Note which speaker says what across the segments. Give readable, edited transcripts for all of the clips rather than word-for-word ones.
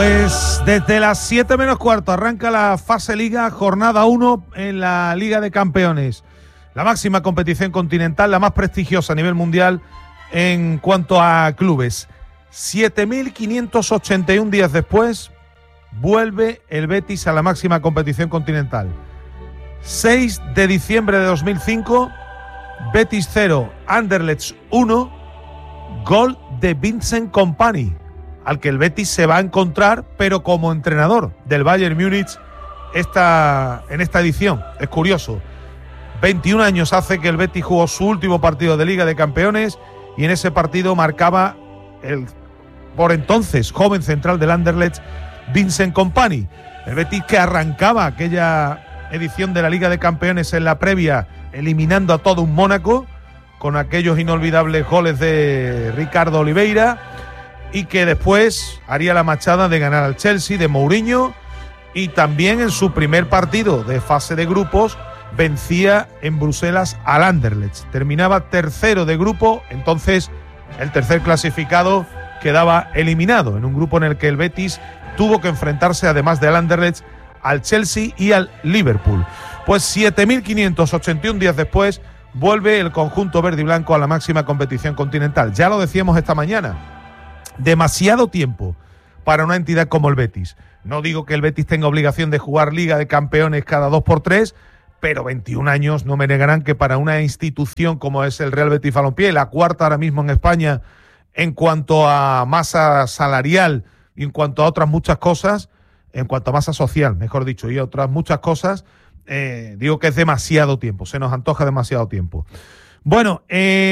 Speaker 1: Pues desde las 7 menos cuarto arranca la fase Liga, jornada 1 en la Liga de Campeones. La máxima competición continental, la más prestigiosa a nivel mundial en cuanto a clubes. 7.581 días después, vuelve el Betis a la máxima competición continental. 6 de diciembre de 2005, Betis 0, Anderlecht 1, gol de Vincent Kompany, al que el Betis se va a encontrar, pero como entrenador del Bayern Múnich en esta edición. Es curioso. 21 años hace que el Betis jugó su último partido de Liga de Campeones y en ese partido marcaba el por entonces joven central del Anderlecht, Vincent Kompany. El Betis que arrancaba aquella edición de la Liga de Campeones en la previa, eliminando a todo un Mónaco, con aquellos inolvidables goles de Ricardo Oliveira, y que después haría la machada de ganar al Chelsea de Mourinho, y también en su primer partido de fase de grupos vencía en Bruselas al Anderlecht. Terminaba tercero de grupo, entonces el tercer clasificado quedaba eliminado en un grupo en el que el Betis tuvo que enfrentarse, además del Anderlecht, al Chelsea y al Liverpool. Pues 7.581 días después vuelve el conjunto verde y blanco a la máxima competición continental. Ya lo decíamos esta mañana, demasiado tiempo para una entidad como el Betis. No digo que el Betis tenga obligación de jugar Liga de Campeones cada 2x3, pero 21 años no me negarán que para una institución como es el Real Betis Balompié, la cuarta ahora mismo en España en cuanto a masa salarial y en cuanto a otras muchas cosas, en cuanto a masa social, mejor dicho, y otras muchas cosas, digo que es demasiado tiempo, se nos antoja demasiado tiempo. Bueno,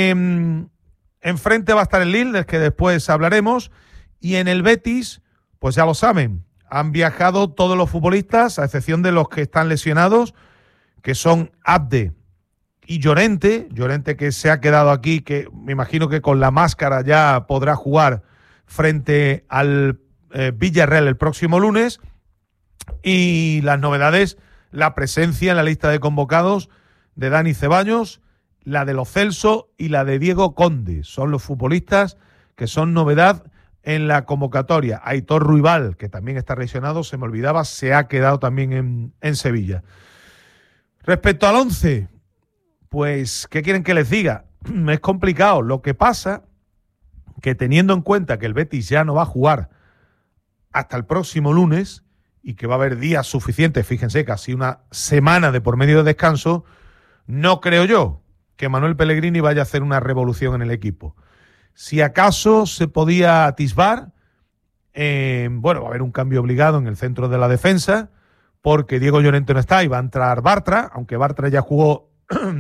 Speaker 1: enfrente va a estar el Lille, del que después hablaremos, y en el Betis, pues ya lo saben, han viajado todos los futbolistas, a excepción de los que están lesionados, que son Abde y Llorente que se ha quedado aquí, que me imagino que con la máscara ya podrá jugar frente al Villarreal el próximo lunes. Y las novedades, la presencia en la lista de convocados de Dani Ceballos, la de Lo Celso y la de Diego Conde. Son los futbolistas que son novedad en la convocatoria. Aitor Ruibal, que también está lesionado, se me olvidaba, se ha quedado también en Sevilla. Respecto al 11, pues, ¿qué quieren que les diga? Es complicado. Lo que pasa que, teniendo en cuenta que el Betis ya no va a jugar hasta el próximo lunes y que va a haber días suficientes, fíjense, casi una semana de por medio de descanso, no creo yo que Manuel Pellegrini vaya a hacer una revolución en el equipo. Si acaso se podía atisbar, va a haber un cambio obligado en el centro de la defensa, porque Diego Llorente no está y va a entrar Bartra, aunque Bartra ya jugó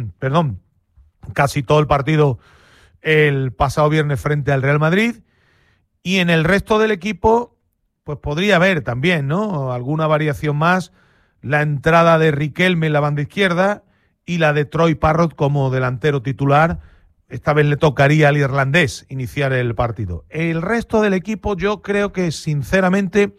Speaker 1: casi todo el partido el pasado viernes frente al Real Madrid. Y en el resto del equipo, pues podría haber también, ¿no?, alguna variación más. La entrada de Riquelme en la banda izquierda y la de Troy Parrott como delantero titular. Esta vez le tocaría al irlandés iniciar el partido. El resto del equipo yo creo que, sinceramente,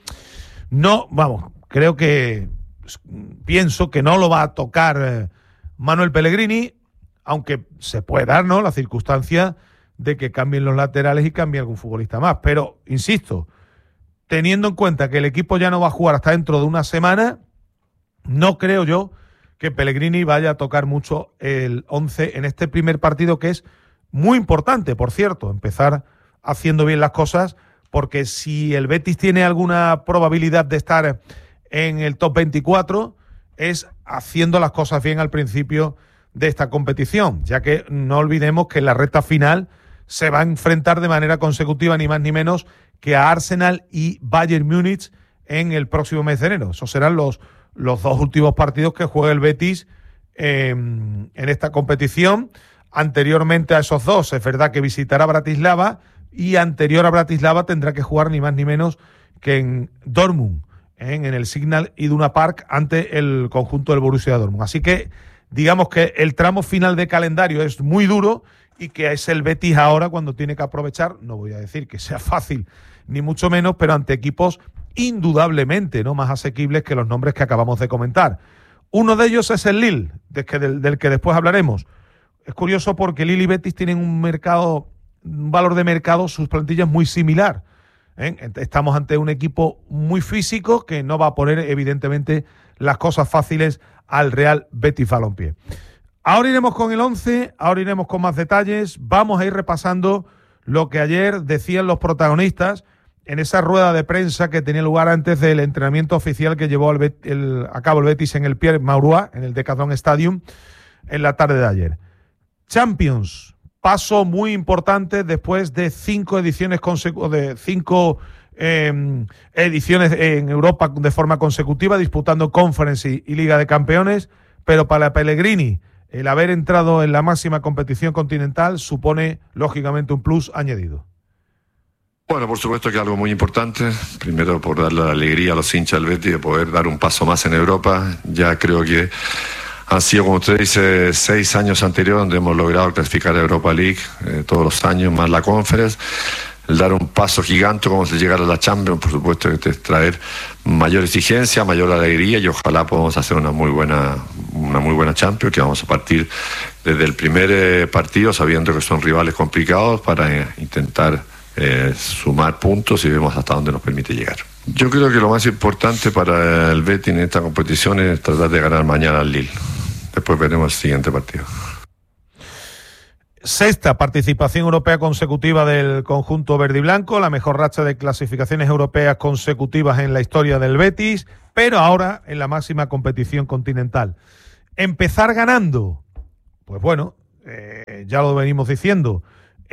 Speaker 1: pienso que no lo va a tocar Manuel Pellegrini, aunque se puede dar, ¿no?, la circunstancia de que cambien los laterales y cambie algún futbolista más. Pero, insisto, teniendo en cuenta que el equipo ya no va a jugar hasta dentro de una semana, no creo yo que Pellegrini vaya a tocar mucho el 11 en este primer partido, que es muy importante, por cierto, empezar haciendo bien las cosas, porque si el Betis tiene alguna probabilidad de estar en el top 24, es haciendo las cosas bien al principio de esta competición, ya que no olvidemos que en la recta final se va a enfrentar de manera consecutiva ni más ni menos que a Arsenal y Bayern Múnich en el próximo mes de enero. Esos serán los dos últimos partidos que juega el Betis en esta competición. Anteriormente a esos dos, es verdad que visitará Bratislava, y anterior a Bratislava tendrá que jugar ni más ni menos que en Dortmund, en el Signal Iduna Park, ante el conjunto del Borussia Dortmund. Así que digamos que el tramo final de calendario es muy duro y que es el Betis ahora cuando tiene que aprovechar. No voy a decir que sea fácil, ni mucho menos, pero ante equipos indudablemente no más asequibles que los nombres que acabamos de comentar. Uno de ellos es el Lille, del que después hablaremos. Es curioso porque Lille y Betis tienen un valor de mercado, sus plantillas muy similar. Estamos ante un equipo muy físico que no va a poner, evidentemente, las cosas fáciles al Real Betis Balompié. Ahora iremos con el 11, ahora iremos con más detalles. Vamos a ir repasando lo que ayer decían los protagonistas en esa rueda de prensa que tenía lugar antes del entrenamiento oficial que llevó a cabo el Betis en el Pierre Mauroy, en el Decathlon Stadium, en la tarde de ayer. Champions, paso muy importante después de 5 ediciones ediciones en Europa de forma consecutiva, disputando Conference y Liga de Campeones, pero para Pellegrini el haber entrado en la máxima competición continental supone, lógicamente, un plus añadido.
Speaker 2: Bueno, por supuesto que algo muy importante, primero por dar la alegría a los hinchas del Betis de poder dar un paso más en Europa. Ya creo que han sido, como usted dice, 6 años anteriores donde hemos logrado clasificar a Europa League todos los años, más la Conference. El dar un paso gigante como se llegar a la Champions, por supuesto que es traer mayor exigencia, mayor alegría, y ojalá podamos hacer una muy buena Champions, que vamos a partir desde el primer partido sabiendo que son rivales complicados para intentar sumar puntos y vemos hasta dónde nos permite llegar. Yo creo que lo más importante para el Betis en esta competición es tratar de ganar mañana al Lille. Después veremos el siguiente partido.
Speaker 1: 6ª participación europea consecutiva del conjunto verde y blanco, la mejor racha de clasificaciones europeas consecutivas en la historia del Betis, pero ahora en la máxima competición continental. Empezar ganando, pues bueno, ya lo venimos diciendo,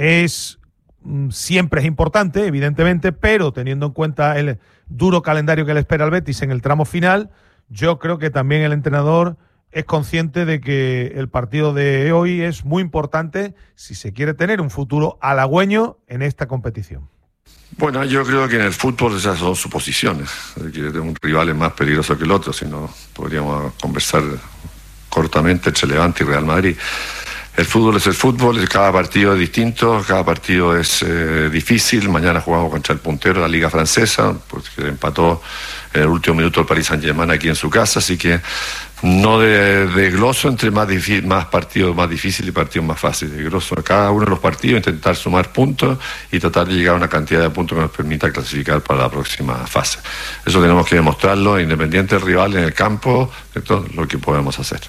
Speaker 1: siempre es importante, evidentemente, pero teniendo en cuenta el duro calendario que le espera al Betis en el tramo final, yo creo que también el entrenador es consciente de que el partido de hoy es muy importante si se quiere tener un futuro halagüeño en esta competición.
Speaker 2: Bueno, yo creo que en el fútbol esas son suposiciones. Un rival es más peligroso que el otro, si no podríamos conversar cortamente entre Levante y Real Madrid. El fútbol es el fútbol, cada partido es distinto, cada partido es difícil. Mañana jugamos contra el puntero de la Liga Francesa, porque empató en el último minuto el Paris Saint-Germain aquí en su casa, así que no de gloso entre más partidos más difíciles y partidos más fáciles. De gloso cada uno de los partidos, intentar sumar puntos y tratar de llegar a una cantidad de puntos que nos permita clasificar para la próxima fase. Eso tenemos que demostrarlo, independiente del rival en el campo, de todo lo que podemos hacer.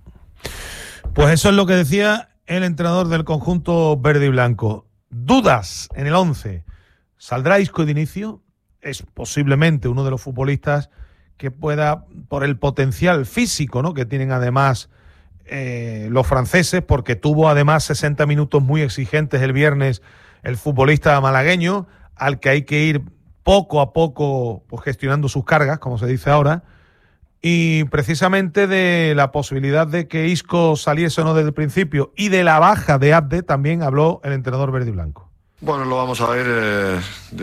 Speaker 1: Pues eso es lo que decía el entrenador del conjunto verde y blanco. Dudas en el 11. ¿Saldrá Isco de inicio? Es posiblemente uno de los futbolistas que pueda, por el potencial físico, ¿no?, que tienen además los franceses, porque tuvo además 60 minutos muy exigentes el viernes el futbolista malagueño, al que hay que ir poco a poco pues, gestionando sus cargas, como se dice ahora. Y precisamente de la posibilidad de que Isco saliese o no desde el principio y de la baja de Abde también habló el entrenador verde y blanco.
Speaker 2: Bueno, lo vamos a ver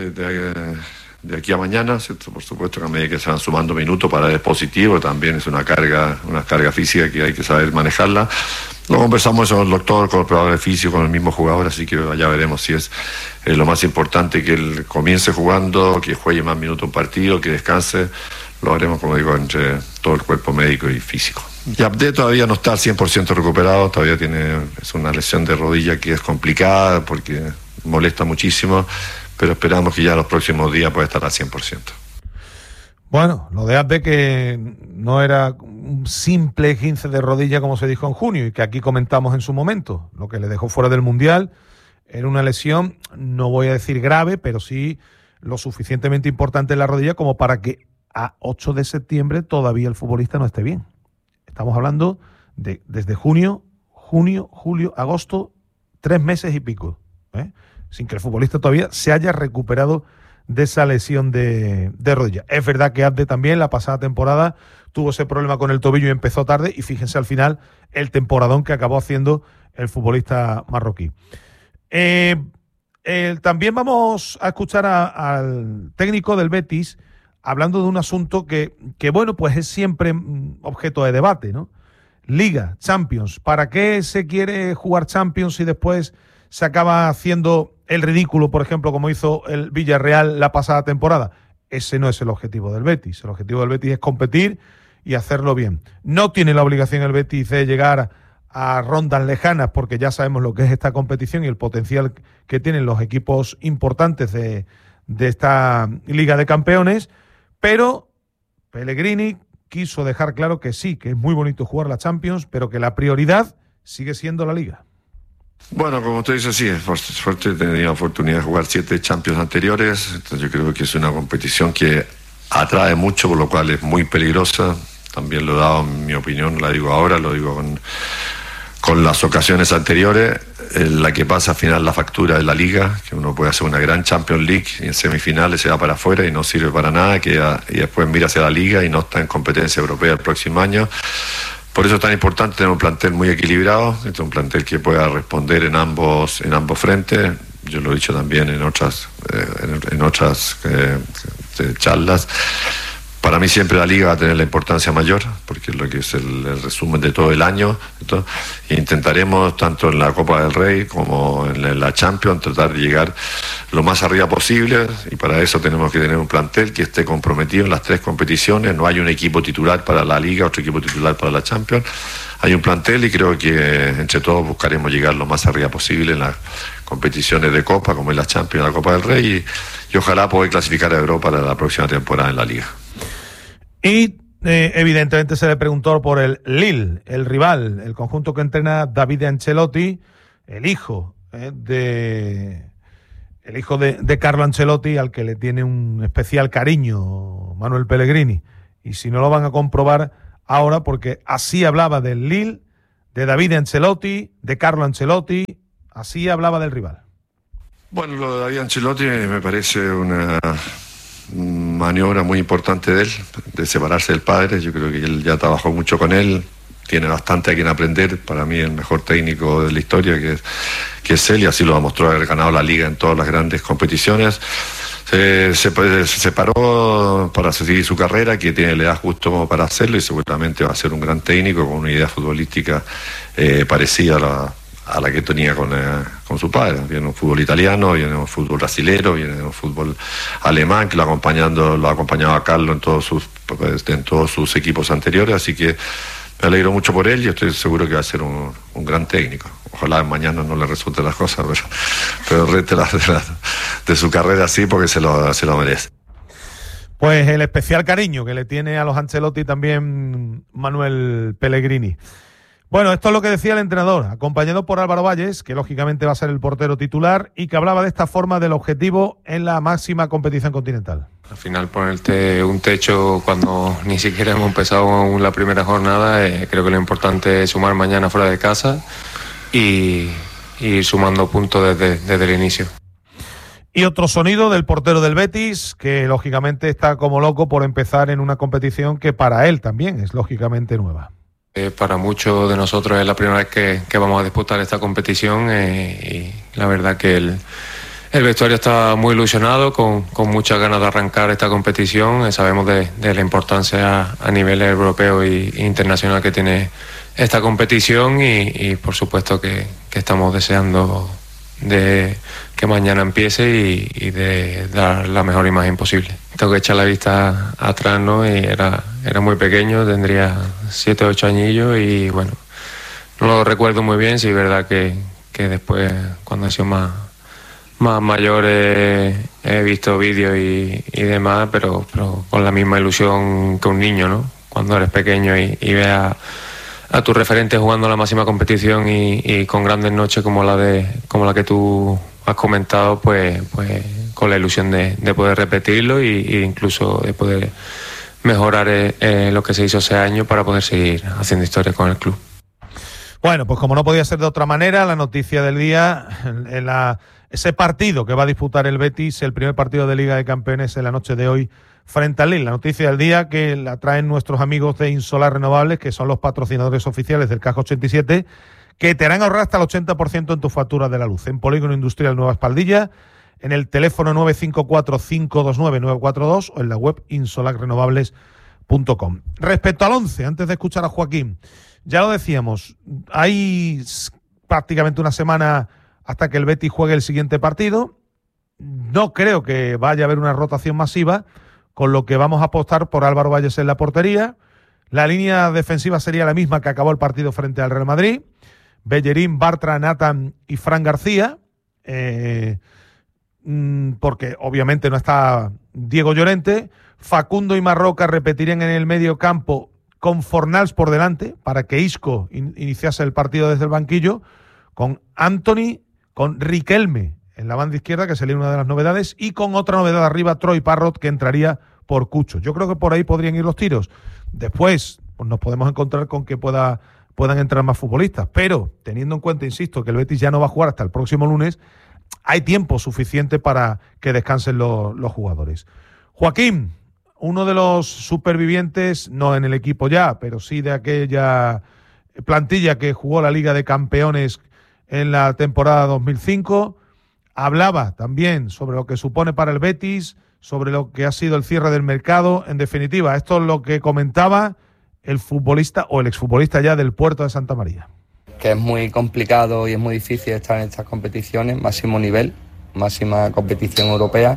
Speaker 2: de aquí a mañana, ¿cierto? Por supuesto que a medida que se van sumando minutos para el positivo, también es una carga física que hay que saber manejarla. Lo conversamos eso con el doctor, con el preparador físico, con el mismo jugador, así que ya veremos si es lo más importante que él comience jugando, que juegue más minutos un partido, que descanse. Lo haremos, como digo, entre todo el cuerpo médico y físico. Y Abde todavía no está al 100% recuperado, todavía es una lesión de rodilla que es complicada porque molesta muchísimo, pero esperamos que ya los próximos días pueda estar al 100%.
Speaker 1: Bueno, lo de Abde que no era un simple 15 de rodilla como se dijo en junio y que aquí comentamos en su momento, lo que le dejó fuera del Mundial era una lesión, no voy a decir grave, pero sí lo suficientemente importante en la rodilla como para que a 8 de septiembre todavía el futbolista no esté bien. Estamos hablando de desde junio, julio, agosto, 3 meses y pico, sin que el futbolista todavía se haya recuperado de esa lesión de rodilla. Es verdad que Abde también la pasada temporada tuvo ese problema con el tobillo y empezó tarde, y fíjense al final el temporadón que acabó haciendo el futbolista marroquí. También vamos a escuchar al técnico del Betis hablando de un asunto que bueno, pues es siempre objeto de debate, ¿no? Liga, Champions. ¿Para qué se quiere jugar Champions y después se acaba haciendo el ridículo, por ejemplo, como hizo el Villarreal la pasada temporada? Ese no es el objetivo del Betis. El objetivo del Betis es competir y hacerlo bien. No tiene la obligación el Betis de llegar a rondas lejanas, porque ya sabemos lo que es esta competición y el potencial que tienen los equipos importantes de de esta Liga de Campeones, pero Pellegrini quiso dejar claro que sí, que es muy bonito jugar la Champions, pero que la prioridad sigue siendo la Liga.
Speaker 2: Bueno, como usted dice, sí, es fuerte. He tenido la oportunidad de jugar 7 Champions anteriores, entonces yo creo que es una competición que atrae mucho, por lo cual es muy peligrosa. También lo he dado en mi opinión, la digo ahora, lo digo con las ocasiones anteriores. La que pasa al final la factura de la Liga, que uno puede hacer una gran Champions League y en semifinales se va para afuera y no sirve para nada, y después mira hacia la Liga y no está en competencia europea el próximo año. Por eso es tan importante tener un plantel muy equilibrado, un plantel que pueda responder en ambos frentes. Yo lo he dicho también en otras charlas. Para mí siempre la Liga va a tener la importancia mayor, porque es lo que es el resumen de todo el año. E intentaremos, tanto en la Copa del Rey como en la Champions, tratar de llegar lo más arriba posible, y para eso tenemos que tener un plantel que esté comprometido en las 3 competiciones. No hay un equipo titular para la Liga, otro equipo titular para la Champions. Hay un plantel y creo que entre todos buscaremos llegar lo más arriba posible en las competiciones de Copa, como es la Champions y la Copa del Rey, y ojalá poder clasificar a Europa para la próxima temporada en la Liga.
Speaker 1: Y evidentemente se le preguntó por el Lille, el rival, el conjunto que entrena David Ancelotti, el hijo de Carlo Ancelotti, al que le tiene un especial cariño Manuel Pellegrini. Y si no lo van a comprobar ahora, porque así hablaba del Lille, de David Ancelotti, de Carlo Ancelotti, así hablaba del rival.
Speaker 2: Bueno, lo de David Ancelotti me parece una maniobra muy importante de él, de separarse del padre. Yo creo que él ya trabajó mucho con él, tiene bastante a quien aprender. Para mí el mejor técnico de la historia que es él, y así lo demostró haber ganado la Liga en todas las grandes competiciones. Se separó para seguir su carrera, que tiene la edad justo como para hacerlo, y seguramente va a ser un gran técnico con una idea futbolística parecida a la que tenía con su padre. Viene un fútbol italiano, viene un fútbol brasilero, viene un fútbol alemán, que lo ha acompañado a Carlo en todos sus equipos anteriores, así que me alegro mucho por él y estoy seguro que va a ser un gran técnico. Ojalá mañana no le resulten las cosas, pero el resto de su carrera sí, porque se lo merece.
Speaker 1: Pues el especial cariño que le tiene a los Ancelotti también Manuel Pellegrini. Bueno, esto es lo que decía el entrenador, acompañado por Álvaro Valles, que lógicamente va a ser el portero titular, y que hablaba de esta forma del objetivo en la máxima competición continental.
Speaker 3: Al final ponerte un techo cuando ni siquiera hemos empezado aún la primera jornada, creo que lo importante es sumar mañana fuera de casa y ir sumando puntos desde el inicio.
Speaker 1: Y otro sonido del portero del Betis, que lógicamente está como loco por empezar en una competición que para él también es lógicamente nueva.
Speaker 3: Para muchos de nosotros es la primera vez que vamos a disputar esta competición, y la verdad que el vestuario está muy ilusionado, con muchas ganas de arrancar esta competición. Sabemos de la importancia a nivel europeo e internacional que tiene esta competición, y por supuesto que estamos deseando de que mañana empiece y de dar la mejor imagen posible. Tengo que echar la vista atrás, ¿no? Y era muy pequeño, tendría 7 o 8 añillos, y bueno, no lo recuerdo muy bien. Sí, es verdad que después, cuando he sido más mayor, he visto vídeos y demás, pero con la misma ilusión que un niño, ¿no? Cuando eres pequeño y ves a tus referentes jugando la máxima competición y con grandes noches como la que tú has comentado, pues con la ilusión de poder repetirlo e incluso de poder mejorar lo que se hizo ese año para poder seguir haciendo historia con el club.
Speaker 1: Bueno, pues como no podía ser de otra manera, la noticia del día, ese partido que va a disputar el Betis, el primer partido de Liga de Campeones en la noche de hoy frente al Lille. La noticia del día que la traen nuestros amigos de Insolar Renovables, que son los patrocinadores oficiales del Caja 87, que te harán ahorrar hasta el 80% en tus facturas de la luz. En Polígono Industrial Nueva Espaldilla, en el teléfono 954-529-942 o en la web insolarrenovables.com. Respecto al 11, antes de escuchar a Joaquín, ya lo decíamos, hay prácticamente una semana hasta que el Betis juegue el siguiente partido. No creo que vaya a haber una rotación masiva, con lo que vamos a apostar por Álvaro Valles en la portería. La línea defensiva sería la misma que acabó el partido frente al Real Madrid. Bellerín, Bartra, Nathan y Fran García. porque obviamente no está Diego Llorente. Facundo y Marroca repetirían en el medio campo con Fornals por delante para que Isco iniciase el partido desde el banquillo, con Anthony, con Riquelme en la banda izquierda, que sería una de las novedades, y con otra novedad arriba, Troy Parrott, que entraría por Cucho. Yo creo que por ahí podrían ir los tiros. Después pues nos podemos encontrar con que puedan entrar más futbolistas, pero teniendo en cuenta, insisto, que el Betis ya no va a jugar hasta el próximo lunes, hay tiempo suficiente para que descansen los jugadores. Joaquín, uno de los supervivientes, no en el equipo ya, pero sí de aquella plantilla que jugó la Liga de Campeones en la temporada 2005, hablaba también sobre lo que supone para el Betis, sobre lo que ha sido el cierre del mercado. En definitiva, esto es lo que comentaba el futbolista o el exfutbolista ya del Puerto de Santa María.
Speaker 4: Que es muy complicado y es muy difícil estar en estas competiciones, máximo nivel, máxima competición europea,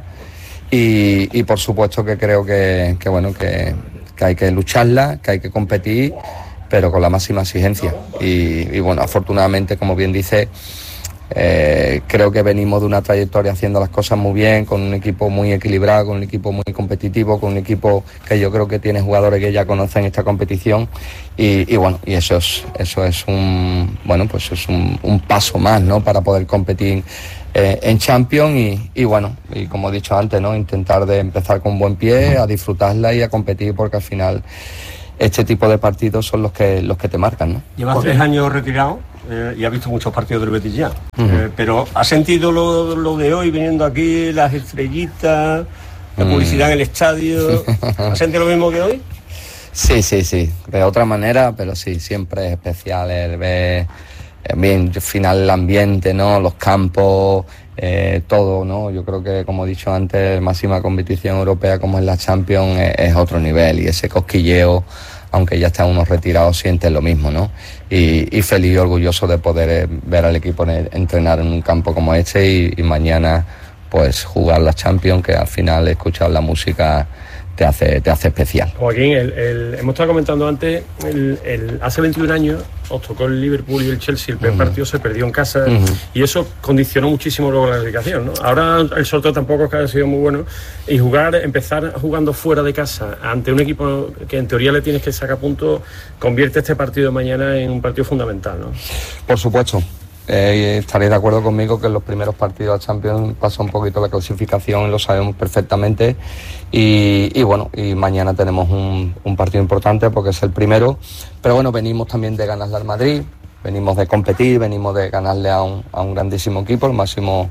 Speaker 4: y por supuesto que creo que hay que lucharla, que hay que competir, pero con la máxima exigencia. Y bueno, afortunadamente, como bien dice, creo que venimos de una trayectoria haciendo las cosas muy bien, con un equipo muy equilibrado, con un equipo muy competitivo, con un equipo que yo creo que tiene jugadores que ya conocen esta competición, y eso es un paso más, ¿no?, para poder competir en Champions, y como he dicho antes, ¿no?, intentar de empezar con buen pie, a disfrutarla y a competir, porque al final este tipo de partidos son los que te marcan, ¿no?
Speaker 5: Llevas 3 años retirado y has visto muchos partidos del Betis ya. Pero ¿has sentido lo de hoy viniendo aquí, las estrellitas, la publicidad en el estadio? ¿Has sentido lo mismo que hoy?
Speaker 4: Sí, de otra manera, pero sí, siempre es especial el ver bien, al final el ambiente, ¿no?, los campos, todo, ¿no? Yo creo que, como he dicho antes, máxima competición europea como es la Champions es otro nivel, y ese cosquilleo, aunque ya están unos retirados, sienten lo mismo, ¿no? Y feliz y orgulloso de poder ver al equipo entrenar en un campo como este, y mañana pues jugar la Champions, que al final escuchar la música te hace especial.
Speaker 5: Joaquín, hemos estado comentando antes, hace 21 años os tocó el Liverpool y el Chelsea, el primer partido se perdió en casa, y eso condicionó muchísimo luego la clasificación, ¿no? Ahora el sorteo tampoco es que haya sido muy bueno, y empezar jugando fuera de casa ante un equipo que en teoría le tienes que sacar puntos, convierte este partido de mañana en un partido fundamental, ¿no?
Speaker 4: Por supuesto. Estaréis de acuerdo conmigo que en los primeros partidos de Champions pasa un poquito la clasificación, lo sabemos perfectamente, y mañana tenemos un partido importante porque es el primero, pero bueno, venimos también de ganarle al Madrid, venimos de competir, venimos de ganarle a un grandísimo equipo, el máximo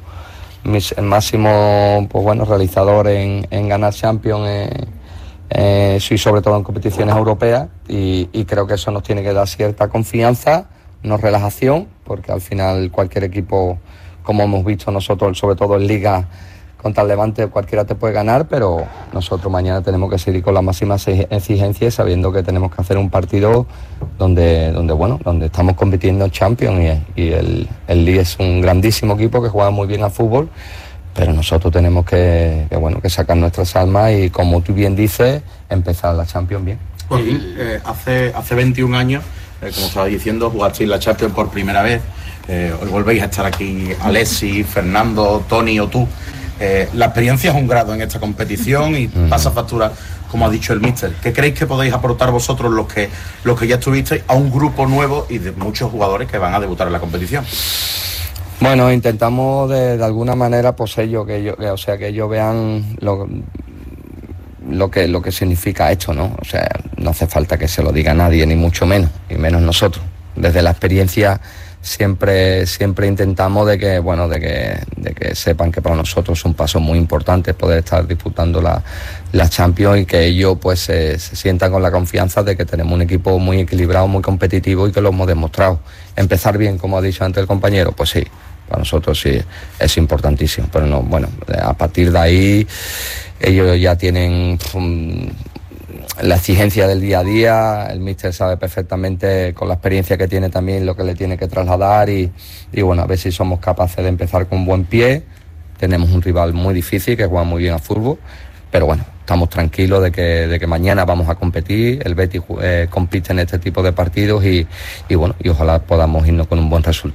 Speaker 4: pues bueno, realizador en ganar Champions, y sobre todo en competiciones europeas, y creo que eso nos tiene que dar cierta confianza, no relajación, porque al final cualquier equipo, como hemos visto nosotros, sobre todo en Liga contra el Levante, cualquiera te puede ganar, pero nosotros mañana tenemos que seguir con la máxima exigencia, sabiendo que tenemos que hacer un partido donde estamos compitiendo en Champions, y el Lille es un grandísimo equipo que juega muy bien al fútbol, pero nosotros tenemos que sacar nuestras almas y, como tú bien dices, empezar la Champions bien.
Speaker 6: Hace 21 años, como estaba diciendo, jugasteis la Champions por primera vez. Hoy volvéis a estar aquí Alexis, Fernando, Tony o tú. La experiencia es un grado en esta competición y pasa factura, como ha dicho el míster. ¿Qué creéis que podéis aportar vosotros, los que ya estuvisteis, a un grupo nuevo y de muchos jugadores que van a debutar en la competición?
Speaker 4: Bueno, intentamos de alguna manera, pues que ellos vean lo que significa esto, ¿no? O sea, no hace falta que se lo diga nadie, ni mucho menos, y menos nosotros. Desde la experiencia siempre intentamos de que sepan que para nosotros es un paso muy importante poder estar disputando la Champions, y que ellos pues se sientan con la confianza de que tenemos un equipo muy equilibrado, muy competitivo, y que lo hemos demostrado. Empezar bien, como ha dicho antes el compañero, pues sí, para nosotros sí es importantísimo, pero no, bueno, a partir de ahí ellos ya tienen la exigencia del día a día. El míster sabe perfectamente, con la experiencia que tiene también, lo que le tiene que trasladar, y bueno, a ver si somos capaces de empezar con buen pie. Tenemos un rival muy difícil que juega muy bien a fútbol, pero bueno, estamos tranquilos de que mañana vamos a competir. El Betis compite en este tipo de partidos, y ojalá podamos irnos con un buen resultado.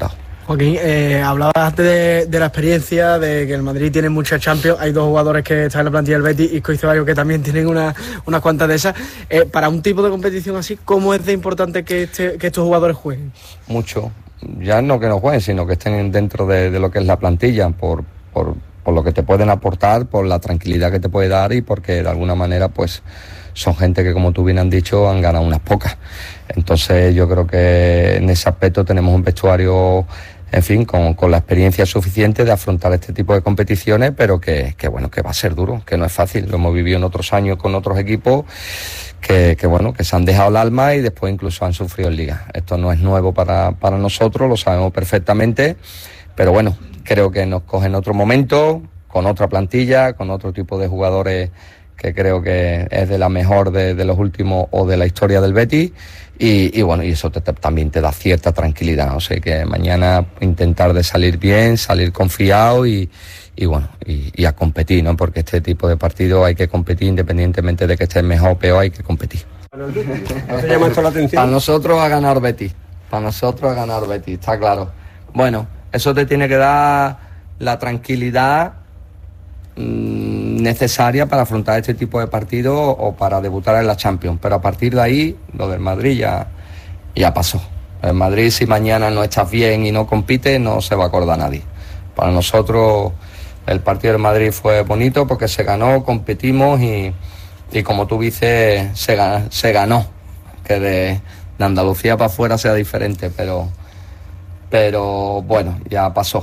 Speaker 7: Joaquín, hablabas antes de la experiencia, de que el Madrid tiene muchas Champions. Hay dos jugadores que están en la plantilla del Betis, Isco y Ceballos, que también tienen unas cuantas de esas. Para un tipo de competición así, ¿cómo es de importante que estos jugadores jueguen?
Speaker 4: Mucho. Ya no que no jueguen, sino que estén dentro de lo que es la plantilla, por lo que te pueden aportar, por la tranquilidad que te puede dar y porque de alguna manera pues son gente que, como tú bien has dicho, han ganado unas pocas. Entonces yo creo que en ese aspecto tenemos un vestuario, en fin, con la experiencia suficiente de afrontar este tipo de competiciones, pero que bueno, que va a ser duro, que no es fácil. Lo hemos vivido en otros años con otros equipos que bueno, que se han dejado el alma y después incluso han sufrido en Liga. Esto no es nuevo para nosotros, lo sabemos perfectamente, pero bueno, creo que nos coge en otro momento, con otra plantilla, con otro tipo de jugadores que creo que es de la mejor de los últimos o de la historia del Betis y bueno, y eso también te da cierta tranquilidad. O sea que mañana intentar de salir bien, salir confiado y bueno, y a competir, ¿no? Porque este tipo de partidos hay que competir independientemente de que estés mejor o peor, hay que competir.
Speaker 5: ¿No te llama esto la atención?
Speaker 4: Para nosotros a ganar Betis, está claro. Bueno, eso te tiene que dar la tranquilidad necesaria para afrontar este tipo de partidos o para debutar en la Champions, pero a partir de ahí lo del Madrid ya pasó. El Madrid, si mañana no estás bien y no compites, no se va a acordar nadie. Para nosotros el partido del Madrid fue bonito porque se ganó, competimos y como tú dices, se ganó. Que de Andalucía para afuera sea diferente, pero bueno, ya pasó.